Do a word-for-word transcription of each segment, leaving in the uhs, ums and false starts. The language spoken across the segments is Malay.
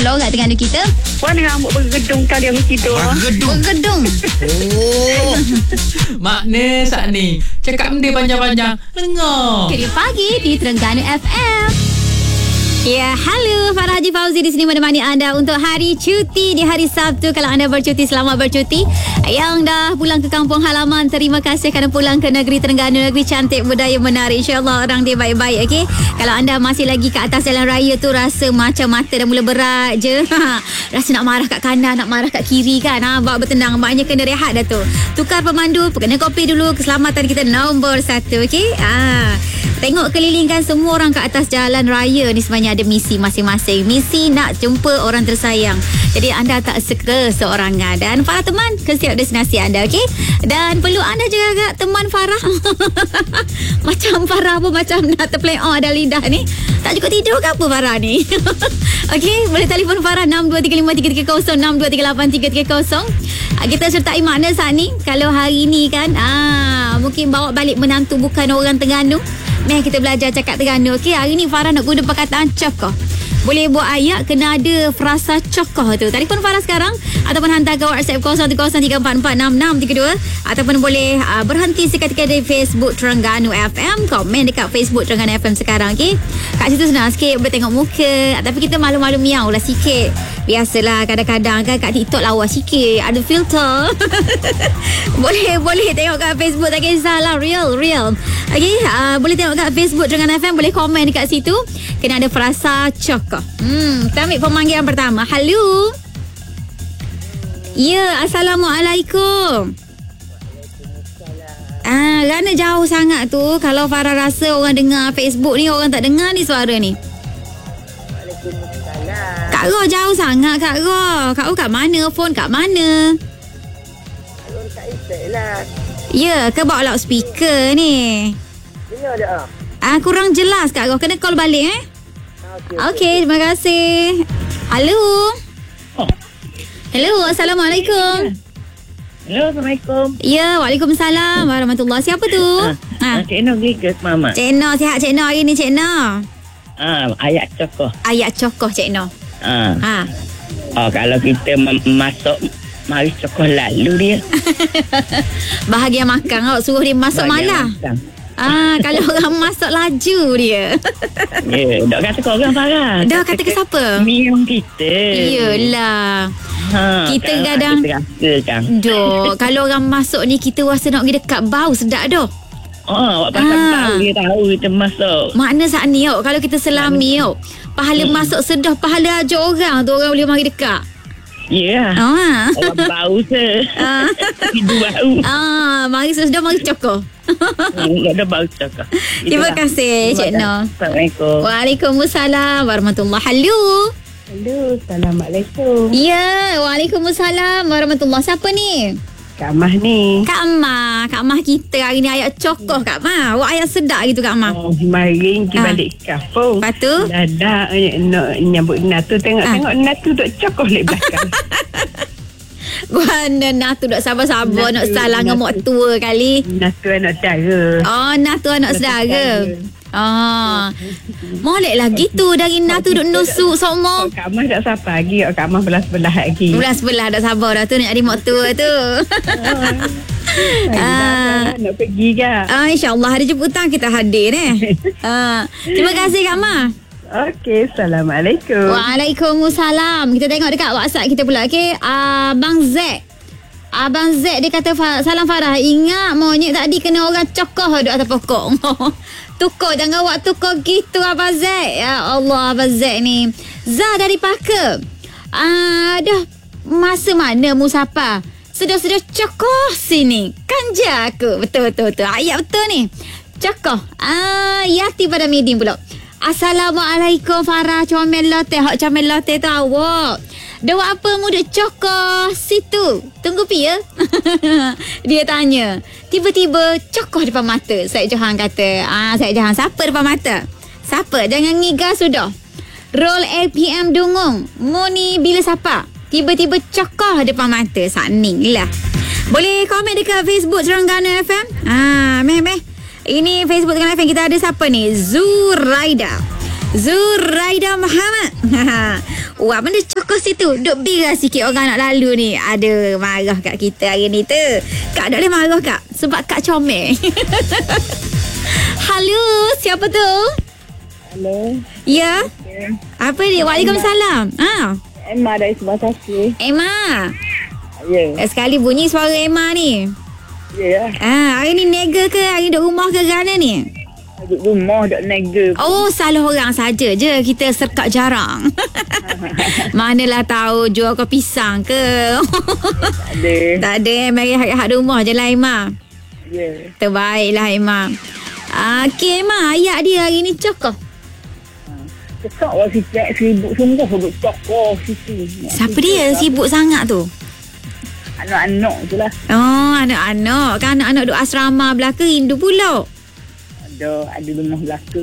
lorak Terengganu kita. Warna rambut bergedung kali yang tidur. Bergedung. Bergedung. Oh. Makna saat ni cakap benda panjang-panjang. Dengar. Kiri pagi di Terengganu F M. Ya, halo, Farah Haji Fauzi di sini menemani anda untuk hari cuti di hari Sabtu. Kalau anda bercuti, selamat bercuti. Yang dah pulang ke kampung halaman, terima kasih kerana pulang ke negeri Terengganu, negeri cantik, budaya menarik. InsyaAllah orang dia baik-baik, okey. Kalau anda masih lagi kat atas jalan raya tu, rasa macam mata dah mula berat je. Rasa nak marah kat kanan, nak marah kat kiri kan. Ha, bawa bertenang, maknanya kena rehat dah tu. Tukar pemandu, kena kopi dulu. Keselamatan kita nombor satu, okey. Ha. Tengok kelilingkan semua orang kat atas jalan raya ni sebenarnya ada misi masing-masing. Misi nak jumpa orang tersayang. Jadi anda tak sekeseorangan. Dan para teman, kesiap destinasi anda, okey? Dan perlu anda jaga teman Farah. Macam Farah pun macam nak terpleok ada lidah ni. Tak cukup tidur ke apa Farah ni? Okey, boleh telefon Farah enam dua tiga lima tiga tiga kosong enam dua tiga lapan tiga tiga kosong. Kita sertai makna saat ni. Kalau hari ni kan, ah, mungkin bawa balik menantu bukan orang Terengganu. Meh kita belajar cakap Terengganu. Okey, hari ni Farah nak guna perkataan cokoh. Boleh buat ayat, kena ada frasa cokoh tu. Telefon Farah sekarang ataupun hantar ke WhatsApp kosong kosong tiga empat empat enam enam tiga dua ataupun boleh uh, berhenti seketika di Facebook Terengganu F M. Komen dekat Facebook Terengganu F M sekarang, okey? Kat situ senang sikit, boleh tengok muka. Tapi kita malu-malu miau lah sikit. Biasalah kadang-kadang kan kat TikTok lawa sikit, ada filter. boleh boleh tengok kat Facebook, tak kisahlah, real real. Okey, uh, boleh tengok kat Facebook Terengganu F M, boleh komen dekat situ. Kena ada frasa cokoh. Hmm, kita ambil pemanggilan pertama. Halo. Ya, Assalamualaikum. Ah, kerana jauh sangat tu. Kalau Farah rasa orang dengar Facebook ni, orang tak dengar ni suara ni. Waalaikumsalam. Kak Ro jauh sangat, Kak Ro. Kak Ro kat mana? Phone kat mana? Kalau tak isek lah. Ya, ke bawa loudspeaker ni? Dengar tak? Ah, kurang jelas Kak Ro. Kena call balik eh. Okey. Okey, terima kasih. Halo. Oh. Hello, Assalamualaikum. Hello, Assalamualaikum. Ya, Waalaikumsalam warahmatullahi. Siapa tu? Ha. Cik Noh Gigas, Mama. Cik Noh, sihat Cik Noh hari ni Cik Noh? Ah, ayat cokoh. Ayat cokoh Cik Noh. Ah. Ha. Oh, kalau kita m- masuk mari cokoh lalu dia. Bahagian makan awak suruh dia masuk malah. Ah, kalau orang masuk laju dia. Ya, dok kata kau orang Farah. Dah kata ke siapa? Miang kita. Iyalah. Ha, Kita kan kadang kita rasa kan. Dok, kalau orang masuk ni kita rasa nak pergi dekat, bau sedap dah. Oh, awak pasal Ah. tahu dia tahu kita masuk. Makna saat ni awak, kalau kita selami awak, pahala Hmm. masuk sedap, pahala aja orang tu orang boleh mari dekat. Ya. Ah. Orang bau se. Ah. Hidu bau. Ah, mari sedap, mari cokoh. Tak ada bau cakap. Terima kasih Cik Noh. Assalamualaikum. Waalaikumsalam warahmatullahi. Halo. Halo, Assalamualaikum. Ya, Waalaikumsalam warahmatullahi. Siapa ni? Kak Mah ni. Kak Mah. Kak Mah kita hari ni ayat cokoh Kak Mah. Awak ayat sedap gitu Kak Mah. Oh, mari kita Ah. balik kampung. Lepas tu? Dah dah eh, nak nyambut Natu. Tengok-tengok Natu duk cokoh lek belakang. Mana Natu duk sabar-sabar nak Natu, salah dengan Natu. mak tua kali. Natu anak saudara. Oh, Natu anak Natu saudara. saudara. Ah. Molek lah gitu dari Natu duk nusuk Oh, semua. Kak Mah tak sabar lagi. Oh, Kak Mah belah-belah lagi. Belah-sebelah dah sabar dah tu nak jadi mak tua tu. Ah. Nak pergi ke? Ah, InsyaAllah hari jemputan kita hadir eh. Ah, terima kasih Kak Mah. Okey, Assalamualaikum. Waalaikumsalam. Kita tengok dekat WhatsApp kita pula. Okey, Abang Z. Abang Z dia kata, salam Farah. Ingat monyet tadi kena orang cokoh duduk atas pokok. Tukar, jangan buat tukar gitu Abang Z. Ya Allah, Abang Z ni. Zah dari Paka. Ah, dah masa mana musafar? Sedar-sedar cokoh sini. Kanja aku. Betul-betul. betul. Ayat betul ni. Cokoh. Ah, Yati pada meeting pula. Assalamualaikum Farah, comel latte. Hak comel latte tu awak. Dah buat apa mu duk cokoh situ? Tunggu pi ya. Dia tanya. Tiba-tiba cokoh depan mata. Syed Johan kata. Ah, Syed Johan, siapa depan mata? Siapa? Jangan ngigar sudah. Roll A P M Dungung. Mu ni bila siapa? Tiba-tiba cokoh depan mata. Sakning lah. Boleh komen dekat Facebook Terengganu F M? Ah, meh meh. Ini Facebook Terengganu F M, kita ada siapa ni? Zuraida. Zuraida Muhammad. Wah, benda cokos itu. Duk bira sikit orang nak lalu ni. Ada marah kat kita hari ni tu. Kak tak boleh marah kak. Sebab kak comel. Halo, siapa tu? Hello. Ya. Okay. Apa dia? Waalaikumsalam. Ha. Emma dari Subang Tasik. Emma. Ya. Yeah. Sekali bunyi suara Emma ni. Ya. Yeah. Ah, hari ni nega ke? Hari ni duduk rumah ke mana ni? Duduk rumah, duduk nega. Oh, salah orang saja je. Kita serkat jarang. Manalah tahu jual kau pisang ke? Tak ada. Tak ada. Mari hak rumah je lah, Emma. Ya. Yeah. Terbaiklah, Emma. Ah, okey, Emma. Ayat dia hari ni cokok. Cakap lah si Cik sibuk sungguh duduk tokoh situ. Siapa dia sibuk sangat tu? Anak-anak je lah. Oh, anak-anak. Kan anak-anak duduk asrama belaka rindu pula. Ada, ada rumah belaka.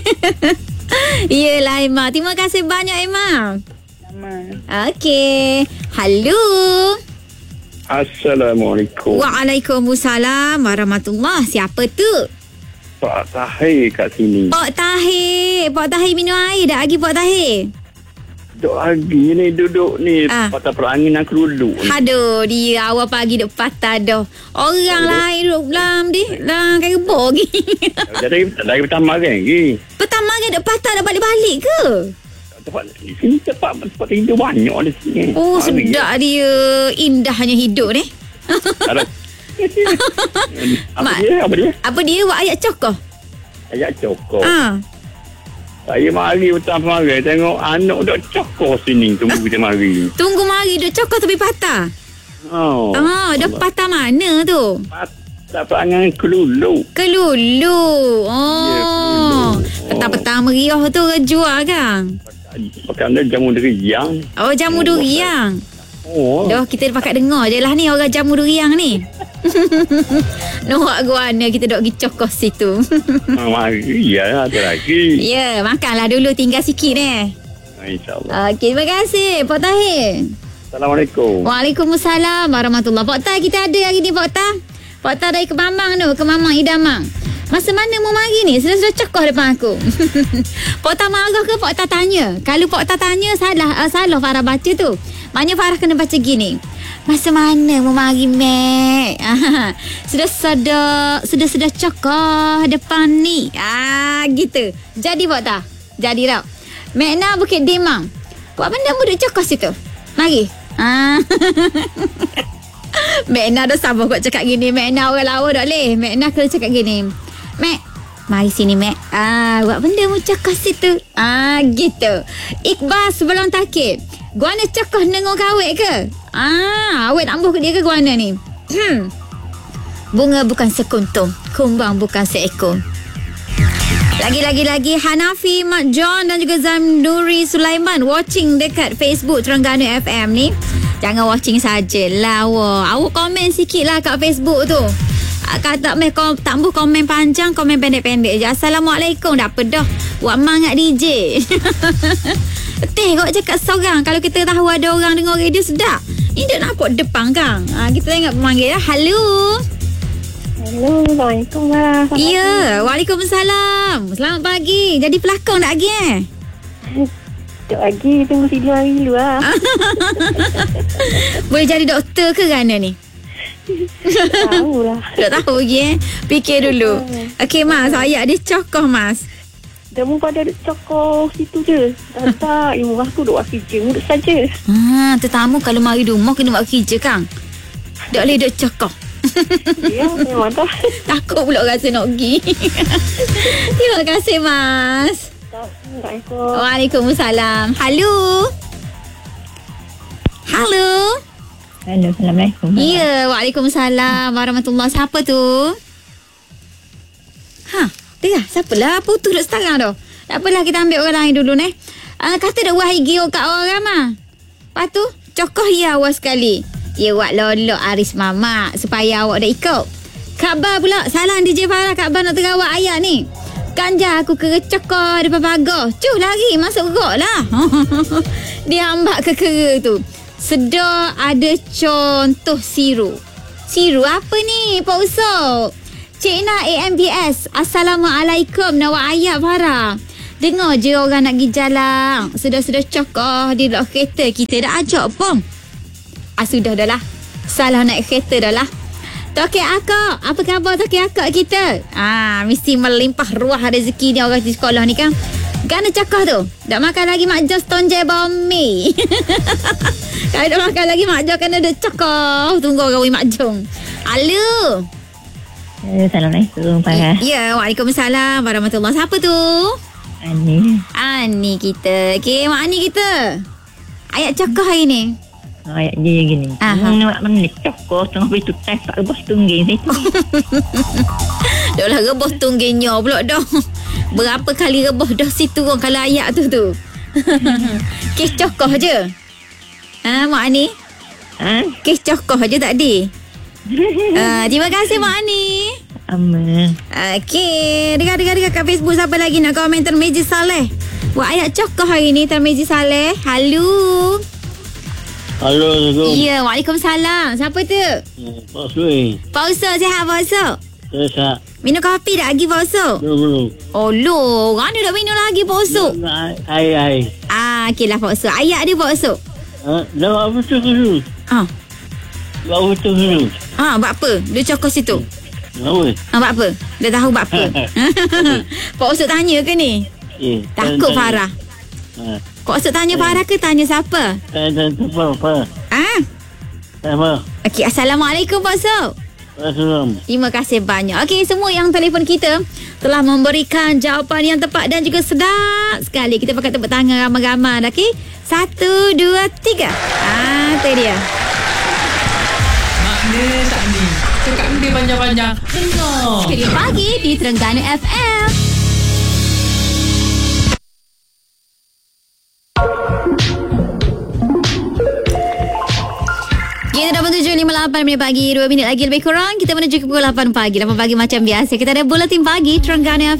Yelah, Emma. Terima kasih banyak, Emma. Sama. Okey. Halo. Assalamualaikum. Waalaikumsalam warahmatullahi. Siapa tu? Pak Tahir kat sini. Pak Tahir. Pak Tahir minum air dah lagi, Pak Tahir? Duduk lagi ni, duduk ni. Ah. Patah peranginan keruduk ni. Aduh, dia awal pagi duk patah dah. Orang Oh, lain duk belam dia. Lah, kayak gebor lagi. Dari, dari pertama kan lagi. Pertama kan duk patah dah balik-balik ke? Tempat di sini tempat, tempat tidur banyak di sini. Oh, Mari. sedap dia. Indahnya hidup ni. Ada. Apa Mak. dia? Apa dia? Apa dia buat ayat cokoh? Ayat cokok. Ah. Saya mari pertama mari tengok anak duk cokok sini. Tunggu kita mari. Tunggu mari duk cokoh tapi patah. Oh. Ah, dah patah mana tu? Patah peranginan kelulu. Kelulu. Oh. Ya, kelulu. Petang-petang meriah tu jual kan? Pakai anda jamu deriang. Oh, jamu Oh, duriang. Oh. Dah, kita pakat dengar je lah ni orang jamu duriang ni. Norak guana kita duk pergi cokos situ. Mari, ya, ada lagi. Ya, makanlah dulu, tinggal sikit eh. InsyaAllah. Okey, terima kasih Pak Tahir. Assalamualaikum. Waalaikumsalam warahmatullahi. Pak Tahir, kita ada hari ni Pak Tahir. Pak Tahir dari Kemamang tu, Kemamang Idamang. Masa mana mau mari ni? Sudah-sudah cekoh depan aku. Pak Tahir marah ke Pak Tahir tanya? Kalau Pak Tahir tanya, salah uh, salah Farah baca tu. Maknanya Farah kena baca gini. Masa mana mau mari, Mek? Sudah-sudah sudah-sudah cekoh depan ni. Ah, gitu. Jadi Pak Tahir. Jadi tau. Mek Na Bukit Demang. Buat benda mu duk cekoh situ. Mari. Ah. Mek Na dah sabar buat cakap gini. Mek Na orang lawa tak boleh. Mek Na kena cakap gini. Mek, mari sini Mek. Ah, buat benda mu cakap situ. Ah, gitu. Iqbal sebelum takib. Guana cakap nengur kawet ke? Ah, awet tak ambuh ke dia ke guana ni? Hmm. Bunga bukan sekuntum. Kumbang bukan seekor. Lagi-lagi-lagi Hanafi, Mat John dan juga Zamduri Sulaiman watching dekat Facebook Terengganu F M ni. Jangan watching sajalah. Wah, awak komen sikit lah kat Facebook tu. Kata meh kom, tak ambuh komen panjang, komen pendek-pendek je. Assalamualaikum. Dah apa dah? Buat mangat D J. Teh kau cakap seorang. Kalau kita tahu ada orang dengar radio sedap. Ini dia nampak depan kan. Ha, kita tengok pemanggil lah. Halo. Hello, Assalamualaikum lah. Ya, Waalaikumsalam. Selamat pagi. Jadi pelakon tak lagi eh? Tak lagi, tunggu tidur hari dulu lah. Boleh jadi doktor ke Gana ni? Tahu lah. Tak tahu lagi eh. Fikir dulu. Okey Mas, ayat dia cokoh Mas. Demu pada duduk cokok situ je. Tak tak, ibu aku duduk buat kerja. Duduk saja. Ha, tetamu kalau mari rumah kena buat kerja kan? Tak boleh duduk cokoh. Ya, memang tak. Takut pula rasa nak pergi. Terima kasih Mas. Assalamualaikum. Waalaikumsalam. Halo. Halo. Halo, Assalamualaikum. Ya, Waalaikumsalam warahmatullahi. Siapa tu? Ha, tengah. Siapalah? Putus duduk sekarang tu. Tak apalah, kita ambil orang lain dulu ni. Uh, kata dah wahai gio kat orang mah. Lepas tu, cokoh ya awal sekali. Ya, wak lolok Aris Mama supaya awak dah ikut. Khabar pula, salam D J Farah. Khabar nak terawak ayat ni. Ganja aku ke cokoh depan pagar. Cuh lari, masuk rok lah. Dia ambak ke kera tu. Sedar ada contoh siru. Siru apa ni, Pak Usop? Cik Na A M B S. Assalamualaikum. Nawak ayat Farah. Dengar je orang nak pergi jalan. Sudah-sudah cokoh di dalam kereta. Kita dah ajak pun. Ah, sudah dah lah. Salah naik kereta dah lah. Tokek akak. Apa khabar tokek akak kita? Ah, mesti melimpah ruah rezeki ni orang di sekolah ni kan. Gana cokoh tu. Dak makan lagi Mak Jos tonjai bombi. Kalau dak makan lagi Mak Jos kena ada cokoh. Tunggu orang Mak Jong. Halo. Assalamualaikum, Farah. Ya, Waalaikumsalam warahmatullahi. Siapa tu? Ani. Ani kita. Okey, Mak Ani kita. Ayat cokoh hari ni. Oh, ayat dia gini. Aha. Hmm, nak mana cokoh tengah pintu tes tak rebus tungging situ. Dah lah rebus tunggingnya pula dah. Berapa kali rebus dah situ orang kalau ayat tu tu. Kes cokoh je. Ha, Mak Ani? Ha? Kes cokoh je tadi. Uh, terima kasih Mak Ani. Aman. Okey, dengar-dengar kat Facebook siapa lagi nak komen Tarmizi Saleh. Buat ayat cokoh hari ni Tarmizi Saleh. Halo. Halo, Assalamualaikum. Ya, Waalaikumsalam. Siapa tu? Pak Sui. Pak Uso, sihat Pak Uso? Saya sah. Minum kopi dah lagi Pak Uso? Belum, belum. Oh, lo. Mana dah minum lagi Pak Uso? Air, air. Ah, okeylah Pak Uso. Ayat dia Pak Uso. Ha? Dah buat apa tu dulu? Ah. Buat apa tu dulu? Ah, buat apa? Dia cokoh situ. Apa? Ah, buat apa? Dia tahu buat apa? Pak Uso tanya ke ni? Eh, Takut Farah. Ha. Pak Uso tanya Farah ke tanya siapa? Tak ada apa, apa. Ah. Tak apa. Okey, Assalamualaikum Pak Uso. Assalamualaikum. Terima kasih banyak. Okey, semua yang telefon kita telah memberikan jawapan yang tepat dan juga sedap sekali. Kita pakai tepuk tangan ramai-ramai. Okey? Satu, dua, tiga. Ah, tu dia. Makna tak ni. Cakap benda panjang-panjang. Dengar. Ceria pagi di Terengganu F M. Kita dah tujuh lima lapan minit pagi. dua minit lagi lebih kurang. Kita menuju ke pukul lapan pagi. lapan pagi macam biasa. Kita ada Buletin Pagi Terengganu F M.